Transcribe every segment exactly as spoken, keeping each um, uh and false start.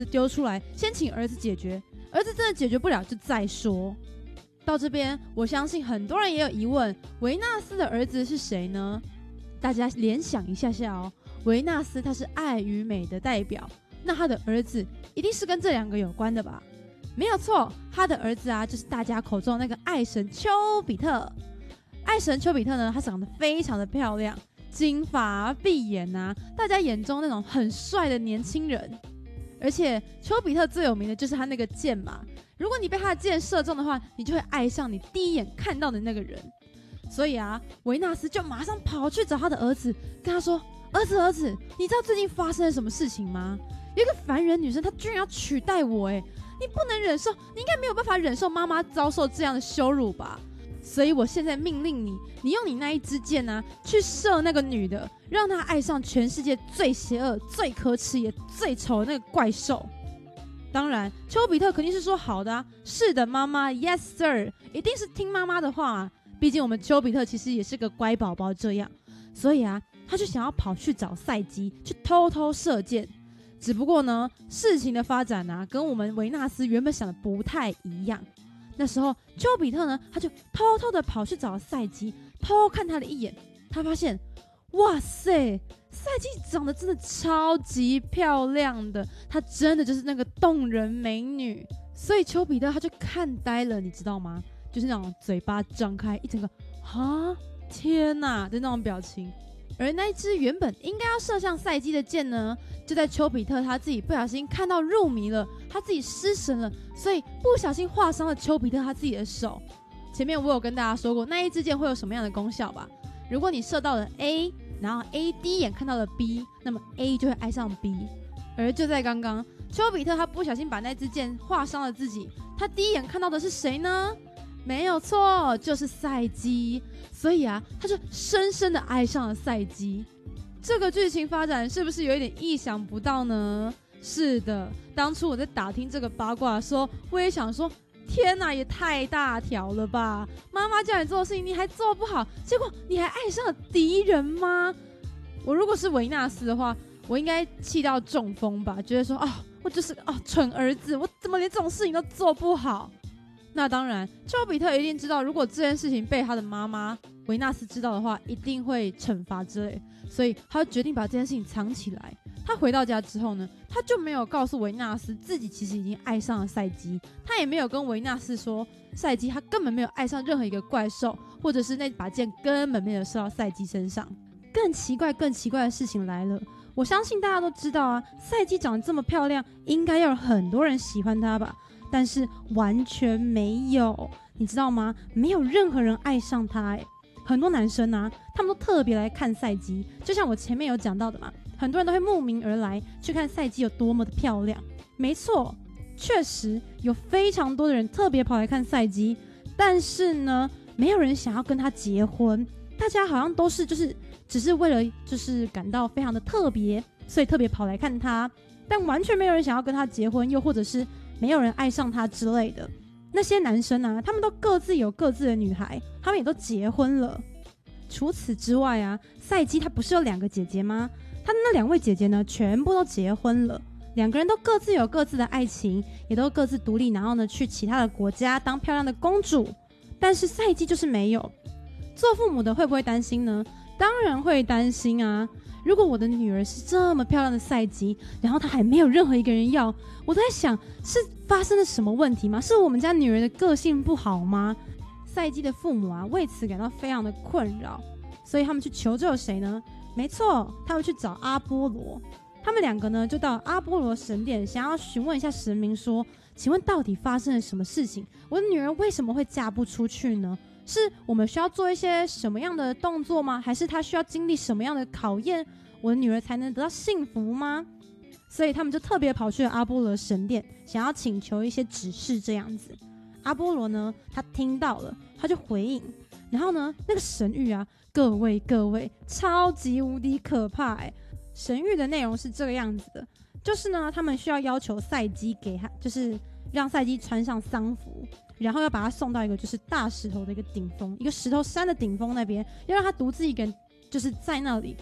丢出来，先请儿子解决，儿子真的解决不了就再说。到这边，我相信很多人也有疑问，维纳斯的儿子是谁呢？大家联想一下下哦，维纳斯他是爱与美的代表，那他的儿子一定是跟这两个有关的吧？没有错，他的儿子啊，就是大家口中那个爱神丘比特。爱神丘比特呢，他长得非常的漂亮，金发碧眼啊，大家眼中那种很帅的年轻人。而且丘比特最有名的就是他那个箭嘛，如果你被他的箭射中的话，你就会爱上你第一眼看到的那个人。所以啊，维纳斯就马上跑去找他的儿子，跟他说：儿子儿子，你知道最近发生了什么事情吗？有一个凡人女生，她居然要取代我，哎，你不能忍受，你应该没有办法忍受妈妈遭受这样的羞辱吧？所以我现在命令你，你用你那一支箭啊，去射那个女的，让她爱上全世界最邪恶、最可耻也最丑的那个怪兽。当然，丘比特肯定是说好的啊，是的，妈妈 ，Yes sir， 一定是听妈妈的话啊。毕竟我们丘比特其实也是个乖宝宝这样，所以啊，他就想要跑去找赛姬，去偷偷射箭。只不过呢，事情的发展啊，跟我们维纳斯原本想的不太一样。那时候丘比特呢，他就偷偷的跑去找赛姬，偷看他的一眼。他发现，哇塞，赛姬长得真的超级漂亮的，她真的就是那个动人美女。所以丘比特他就看呆了，你知道吗？就是那种嘴巴张开一整个哈天哪的那种表情。而那一支原本应该要射向赛姬的箭呢，就在丘比特他自己不小心看到入迷了，他自己失神了，所以不小心划伤了丘比特他自己的手。前面我有跟大家说过那一支箭会有什么样的功效吧？如果你射到了 A， 然后 A 第一眼看到了 B， 那么 A 就会爱上 B。 而就在刚刚，丘比特他不小心把那支箭划伤了自己，他第一眼看到的是谁呢？没有错，就是赛姬。所以啊，他就深深的爱上了赛姬。这个剧情发展是不是有一点意想不到呢？是的，当初我在打听这个八卦的时候，我也想说，天哪，也太大条了吧！妈妈叫你做的事情你还做不好，结果你还爱上了敌人吗？我如果是维纳斯的话，我应该气到中风吧，觉得说，哦，我就是哦蠢儿子，我怎么连这种事情都做不好？那当然，丘比特一定知道，如果这件事情被他的妈妈维纳斯知道的话，一定会惩罚之类，所以他决定把这件事情藏起来。他回到家之后呢，他就没有告诉维纳斯自己其实已经爱上了赛姬，他也没有跟维纳斯说赛姬他根本没有爱上任何一个怪兽，或者是那把箭根本没有射到赛姬身上。更奇怪更奇怪的事情来了，我相信大家都知道啊，赛姬长得这么漂亮，应该要有很多人喜欢她吧，但是完全没有，你知道吗？没有任何人爱上她。欸，很多男生啊，他们都特别来看赛姬，就像我前面有讲到的嘛，很多人都会慕名而来去看赛姬有多么的漂亮。没错，确实有非常多的人特别跑来看赛姬，但是呢，没有人想要跟她结婚。大家好像都是就是只是为了就是感到非常的特别，所以特别跑来看她，但完全没有人想要跟她结婚，又或者是没有人爱上她之类的。那些男生啊，他们都各自有各自的女孩，他们也都结婚了。除此之外啊，赛姬她不是有两个姐姐吗？她的那两位姐姐呢，全部都结婚了，两个人都各自有各自的爱情，也都各自独立，然后呢去其他的国家当漂亮的公主。但是赛姬就是没有。做父母的会不会担心呢？当然会担心啊！如果我的女儿是这么漂亮的赛姬，然后她还没有任何一个人要，我都在想，是发生了什么问题吗？是我们家女儿的个性不好吗？赛姬的父母啊，为此感到非常的困扰，所以他们去求救谁呢？没错，他们去找阿波罗。他们两个呢，就到阿波罗神殿，想要询问一下神明说，请问到底发生了什么事情？我的女儿为什么会嫁不出去呢？是我们需要做一些什么样的动作吗？还是她需要经历什么样的考验，我的女儿才能得到幸福吗？所以他们就特别跑去了阿波罗神殿，想要请求一些指示这样子。阿波罗呢，他听到了，他就回应，然后呢，那个神谕啊，各位各位，超级无敌可怕欸。神谕的内容是这个样子的，就是呢，他们需要要求赛姬给他，就是让赛姬穿上丧服，然后要把他送到一个就是大石头的一个顶峰，一个石头山的顶峰那边，要让他独自一个人就是在那里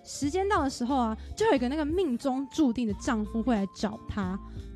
时间到的时候啊，就有一个那个命中注定的丈夫会来找她，